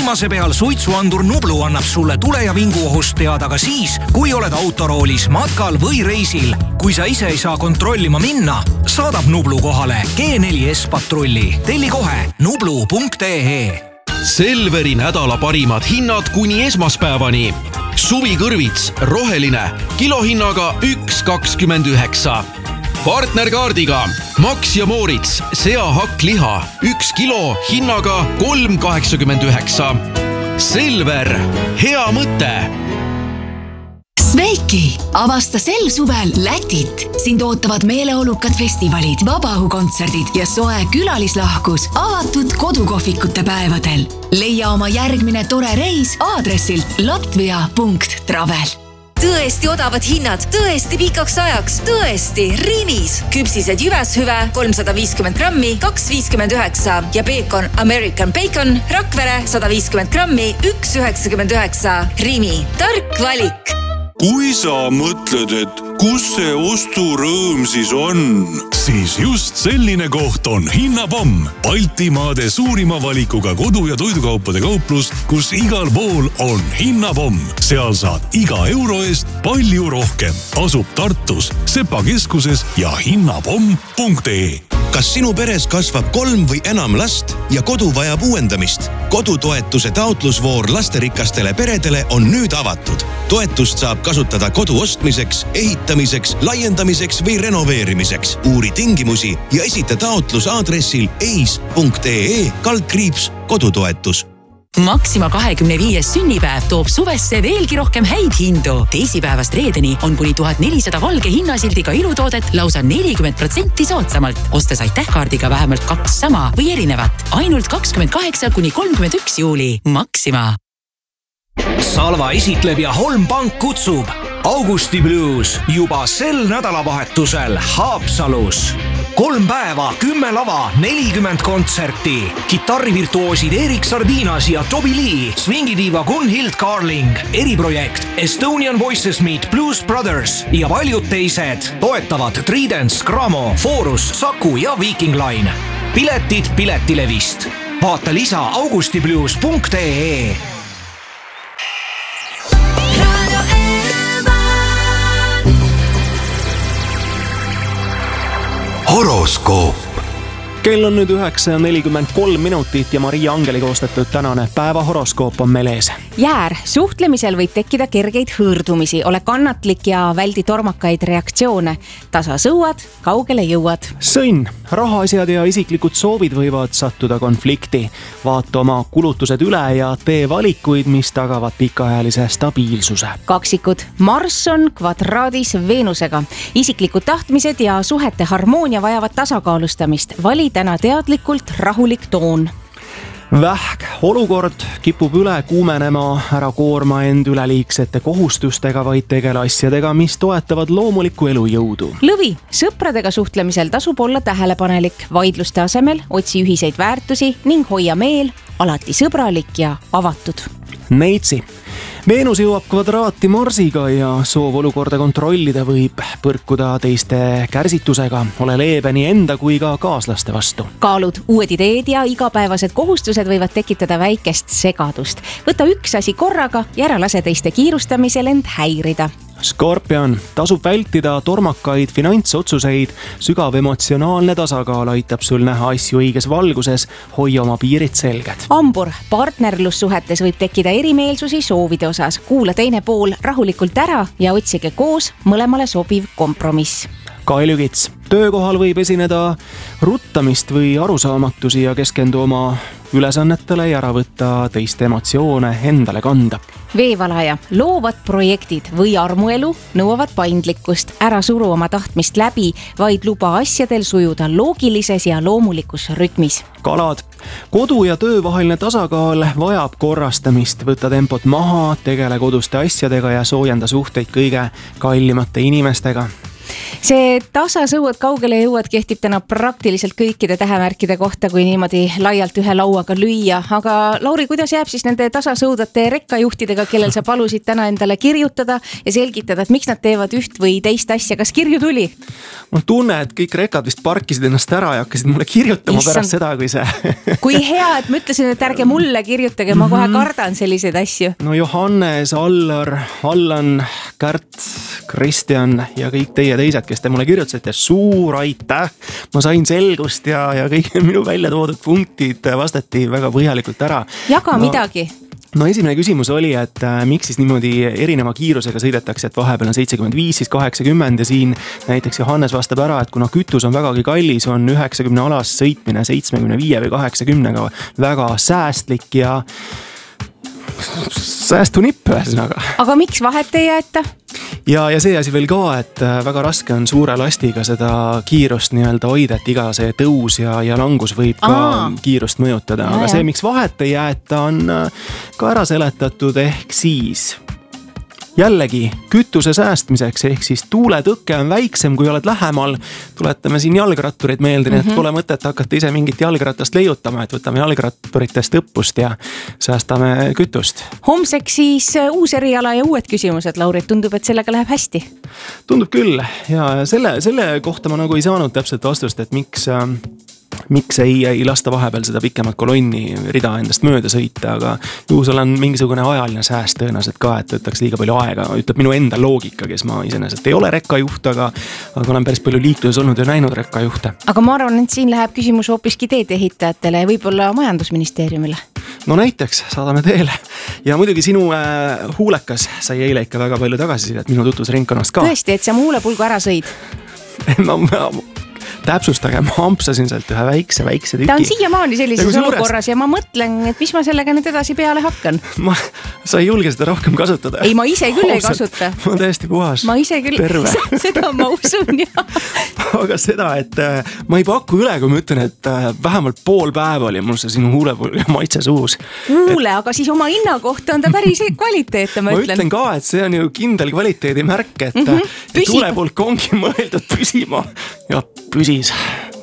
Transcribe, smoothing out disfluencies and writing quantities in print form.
viimase peal suitsuandur Nublu annab sulle tule- ja vinguohust teada ka siis, kui oled autoroolis, matkal või reisil. Kui sa ise ei saa kontrollima minna, saadab Nublu kohale G4S patrulli. Telli kohe nublu.ee. Selveri nädala parimad hinnad kuni esmaspäevani. Suvikõrvits roheline kilohinnaga 1,29. Partnerkaardiga Max ja Moritz seahakkliha 1 kilo hinnaga 3,89. Selver, hea mõte! Sveiki! Avasta sel suvel Lätit! Sind ootavad meeleolukad festivalid, vabaõhukontserdid ja soe külalislahkus avatud kodukohvikute päevadel. Leia oma järgmine tore reis aadressilt latvia.travel. Tõesti odavad hinnad, tõesti pikaks ajaks, tõesti Rimis. Küpsised Jyväshüve 350 grammi 2,59 ja peekon American Bacon Rakvere 150 grammi 1,99. Rimi, tark valik. Kui sa mõtled, et kus see osturõõm siis on, siis just selline koht on Hinnapomm. Baltimaade suurima valikuga kodu- ja toidukaupade kauplus, kus igal pool on Hinnapomm. Seal saad iga euro eest palju rohkem. Asub Tartus, Sepa keskuses ja hinnapomm.ee. Kas sinu peres kasvab 3 või enam last ja kodu vajab uuendamist? Kodutoetuse taotlusvoor lasterikastele peredele on nüüd avatud. Toetust saab kasutada kodu ostmiseks, ehitamiseks, laiendamiseks või renoveerimiseks. Uuri tingimusi ja esita taotlus aadressil eis.ee/kodutoetus. Maxima 25. sünnipäev toob suvesse veelgi rohkem häid hindu. Teisipäevast reedeni on kuni 1400 valge hinnasildiga ilutoodet lausa 40% soodsamalt. Ostes aitähkaardiga vähemalt 2 sama või erinevat. Ainult 28 kuni 31 juuli. Maxima. Salva esitleb ja Holm Pank kutsub Augusti Blues juba sel nädalavahetusel Haapsalus. 3 päeva, 10 lava, 40 kontserti. Kitarrivirtuoosid Erik Sardinas ja Toby Lee, swingidiiva Gunhild Carling, eriprojekt Estonian Voices Meet Blues Brothers ja paljud teised toetavad Tridents, Gramo, Forus, Saku ja Viking Line. Piletid Piletilevist. Vaata lisa augustiblues.ee. Horoskoop. Kell on nüüd 9:43 ja Maria Angeli koostatud tänane päevahoroskoop on meil ees. Jäär, suhtlemisel võib tekkida kergeid hõõrdumisi, ole kannatlik ja väldi tormakaid reaktsioone. Tasa sõuad, kaugele jõuad. Sõnn, rahaasjad ja isiklikud soovid võivad sattuda konflikti. Vaata oma kulutused üle ja tee valikuid, mis tagavad pikaajalise stabiilsuse. Kaksikud, Marss on kvadraadis Veenusega. Isiklikud tahtmised ja suhete harmoonia vajavad tasakaalustamist. Vali täna teadlikult rahulik toon. Vähk, olukord kipub üle kuumenema, ära koorma end üleliigsete kohustustega, vaid tegele asjadega, mis toetavad loomulikku elujõudu. Lõvi, sõpradega suhtlemisel tasub olla tähelepanelik. Vaidluste asemel otsi ühiseid väärtusi ning hoia meel alati sõbralik ja avatud. Neitsi, Veenus jõuab kvadraati Marsiga ja soov olukorda kontrollida võib põrkuda teiste kärsitusega. Ole leebe nii enda kui ka kaaslaste vastu. Kaalud, uued ideed ja igapäevased kohustused võivad tekitada väikest segadust. Võta üks asi korraga ja ära lase teiste kiirustamisel end häirida. Skorpion, tasub vältida tormakaid finantsotsuseid. Sügav emotsionaalne tasakaal aitab sul näha asju õiges valguses. Hoia oma piirid selged. Ambur, partnerlussuhetes võib tekkida erimeelsusi soovide osas. Kuula teine pool rahulikult ära ja otsige koos mõlemale sobiv kompromiss. Kaljukits, töökohal võib esineda ruttamist või arusaamatusi ja keskendu oma ülesannetele ja ära võtta teiste emotsioone endale kanda. Veevalaja, loovad projektid või armuelu nõuavad paindlikkust. Ära suru oma tahtmist läbi, vaid luba asjadel sujuda loogilises ja loomulikus rütmis. Kalad, kodu ja töö vaheline tasakaal vajab korrastamist. Võta tempot maha, tegele koduste asjadega ja soojenda suhteid kõige kallimate inimestega. See tasasõuad kaugele jõuad kehtib täna praktiliselt kõikide tähemärkide kohta, kui niimoodi laialt ühe lauaga lüüa. Aga Lauri, kuidas jääb siis nende tasasõudate rekkajuhtidega, kellel sa palusid täna endale kirjutada ja selgitada, et miks nad teevad üht või teist asja? Kas kirju tuli? Mul tunne, et kõik rekkad vist parkisid ennast ära ja hakkasid mulle kirjutama pärast seda, kui see... Kui hea, et ma ütlesin, et ärge mulle kirjutage, ma kohe kardan selliseid asju. No Johannes, Allar, Allan, Kärt, Kristjan ja kõik teie teised, kes te mulle kirjutasite, suur aitäh. Ma sain selgust ja kõik minu välja toodud punktid vastati väga põhjalikult ära. Jaga midagi. No esimene küsimus oli, et miks siis niimoodi erineva kiirusega sõidetakse, et vahepeal on 75, siis 80 ja siin näiteks Johannes vastab ära, et kuna kütus on vägagi kallis, on 90 alas sõitmine 75 või 80-ga väga säästlik ja säästunipp ühesõnaga. Aga miks vahet ei jäeta? Ja see asi veel ka, et väga raske on suure lastiga seda kiirust nii-öelda hoida, et iga see tõus ja langus võib ka kiirust mõjutada. Aga see, miks vahet ei jäeta, on ka ära seletatud ehk siis jällegi kütuse säästmiseks ehk siis tuuletõkke on väiksem, kui oled lähemal. Tuletame siin jalgratturid meelde, nii et pole mõtet hakata ise mingit jalgratast leiutama, et võtame jalgratturitest õppust ja säästame kütust. Homseks siis uus eriala ja uued küsimused, Lauri, tundub, et sellega läheb hästi. Tundub küll ja selle kohta ma nagu ei saanud täpselt vastust, et miks ei lasta vahepeal seda pikemat kolonni rida endast mööda sõita, aga ju seal on mingisugune ajaline sääst tõenäoliselt ka, et võtaks liiga palju aega, ütleb minu enda loogika, kes ma iseenesest ei ole rekkajuht, aga olen päris palju liikluses olnud ja näinud rekkajuhte. Aga ma arvan, et siin läheb küsimus hoopiski teede ehitajatele ja võib-olla majandusministeeriumile. No näiteks saadame teele ja muidugi sinu huulekas sai eile ikka väga palju tagasisidet minu tutvusringkonnast ka. Tõesti, et sa muule pulgu ära sõid? Täpsustage, ma ampsasin sealt ühe väikse tüki. Ta on siiamaani sellises olukorras ja ma mõtlen, et mis ma sellega nüüd edasi peale hakkan. Sa ei julge seda rohkem kasutada. Ei, ma ise küll ei kasuta. Ma olen täiesti puhas. Ma ise küll, seda ma usun, jah. Aga seda, et ma ei paku üle, kui ma ütlen, et vähemalt pool päeva oli mul see sinu huulepulg ja maitse suus. Huule, aga siis oma hinna kohta on ta päris kvaliteetne, ma ütlen. Ma ütlen ka, et see on ju kindel kvaliteedi märk, et huulepulk ongi mõeldud püsima ja püsis.